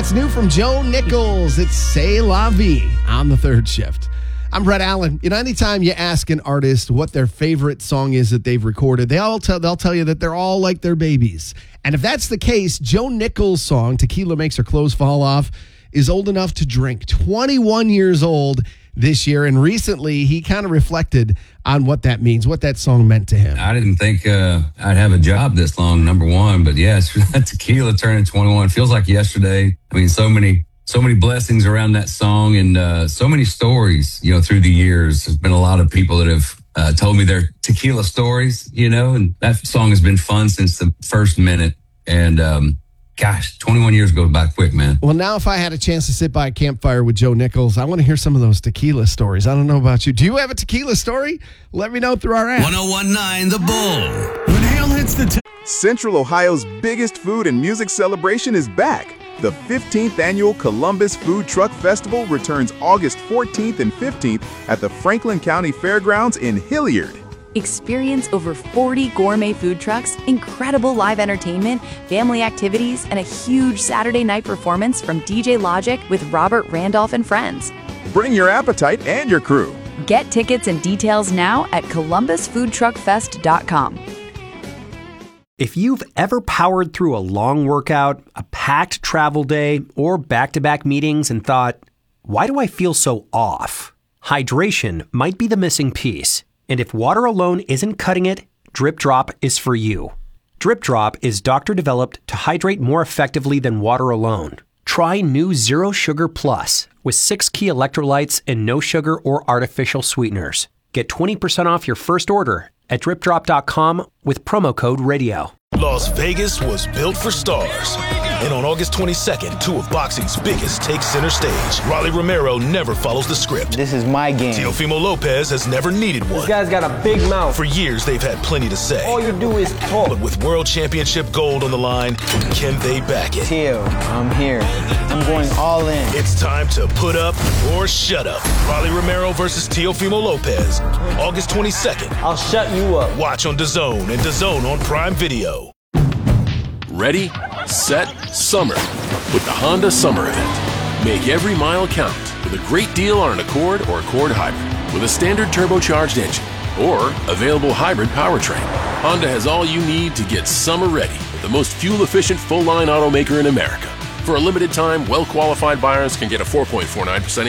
It's new from Joe Nichols. It's C'est La Vie on the third shift. I'm Brett Allen. Anytime you ask an artist what their favorite song is that they've recorded, they'll tell you that they're all like their babies. And if that's the case, Joe Nichols' song, Tequila Makes Her Clothes Fall Off, is old enough to drink. 21 years old this year. And recently, he kind of reflected on what that means, what that song meant to him. I didn't think I'd have a job this long, number one. But yeah, Tequila turning 21 feels like yesterday. I mean, so many blessings around that song and so many stories, through the years. There's been a lot of people that have told me their tequila stories, and that song has been fun since the first minute. And gosh, 21 years goes by quick, man. Well, now if I had a chance to sit by a campfire with Joe Nichols, I want to hear some of those tequila stories. I don't know about you. Do you have a tequila story? Let me know through our app. 101.9 The Bull. When hail hits the Central Ohio's biggest food and music celebration is back. The 15th annual Columbus Food Truck Festival returns August 14th and 15th at the Franklin County Fairgrounds in Hilliard. Experience over 40 gourmet food trucks, incredible live entertainment, family activities, and a huge Saturday night performance from DJ Logic with Robert Randolph and friends. Bring your appetite and your crew. Get tickets and details now at columbusfoodtruckfest.com. If you've ever powered through a long workout, a packed travel day, or back-to-back meetings and thought, why do I feel so off? Hydration might be the missing piece. And if water alone isn't cutting it, Drip Drop is for you. Drip Drop is doctor-developed to hydrate more effectively than water alone. Try new Zero Sugar Plus with 6 key electrolytes and no sugar or artificial sweeteners. Get 20% off your first order at dripdrop.com with promo code RADIO. Las Vegas was built for stars. And on August 22nd, two of boxing's biggest take center stage. Rolly Romero never follows the script. This is my game. Teofimo Lopez has never needed one. This guy's got a big mouth. For years, they've had plenty to say. All you do is talk. But with World Championship gold on the line, can they back it? Teo, I'm here. I'm going all in. It's time to put up or shut up. Rolly Romero versus Teofimo Lopez. August 22nd. I'll shut you up. Watch on DAZN and DAZN on Prime Video. Ready, set, summer with the Honda Summer Event. Make every mile count with a great deal on an Accord or Accord Hybrid with a standard turbocharged engine or available hybrid powertrain. Honda has all you need to get summer ready with the most fuel-efficient full-line automaker in America. For a limited time, well-qualified buyers can get a 4.49%